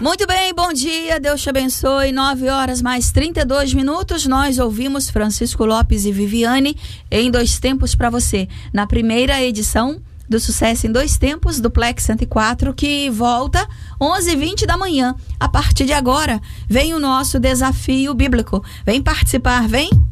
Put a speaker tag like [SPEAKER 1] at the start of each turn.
[SPEAKER 1] Muito bem, bom dia, Deus te abençoe. 9h mais 32. Nós ouvimos Francisco Lopes e Viviane em Dois Tempos para você, na primeira edição do Sucesso em Dois Tempos, do Plex 104, que volta 11h20 da manhã. A partir de agora, vem o nosso desafio bíblico. Vem participar, vem!